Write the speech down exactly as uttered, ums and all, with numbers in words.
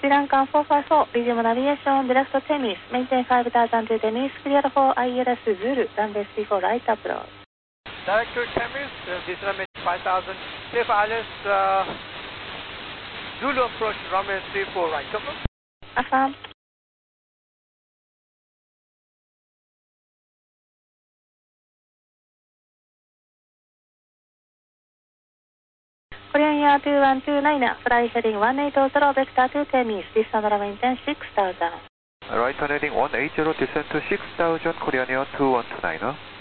Sri Lankan four five four, Resume Navigation, Direct to Temis, Maintain five thousand to Temis, clear for I L S Zulu, runway three four right approach. Direct to Temis, uh, this runway five thousand, clear for I L S uh, Zulu approach, runway three four right approach. Affirm. Korean Air two one two nine, fly heading one eight zero, vector to Temis, descend runway ten six thousand. Right on heading one eight zero, descend to six thousand, Korean Air two one two nine.